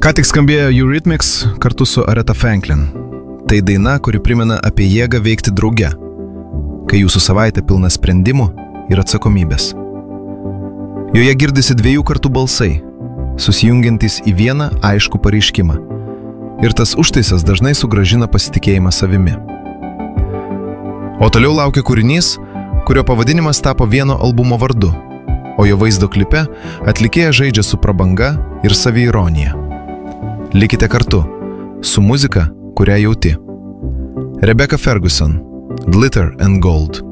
Ką tik skambėjo Eurythmics kartu su Aretha Franklin. Tai daina, kuri primena apie jėgą veikti drauge, kai jūsų savaitė pilna sprendimų ir atsakomybės. Joje girdisi dviejų kartų balsai, susijungiantys į vieną aiškų pareiškimą. Ir tas užtaisas dažnai sugrąžina pasitikėjimą savimi. O toliau laukia kūrinys, kurio pavadinimas tapo vieno albumo vardu, o jo vaizdo klipe atlikėja žaidžia su prabanga ir saviironija. Likite kartu su muzika, kurią jauti. Rebecca Ferguson, Glitter and Gold.